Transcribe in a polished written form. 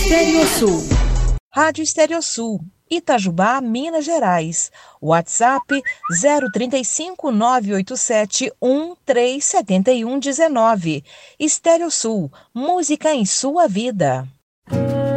Estereosul. Rádio Estereosul, Itajubá, Minas Gerais. WhatsApp 035 987 137119. Estereosul, música em sua vida.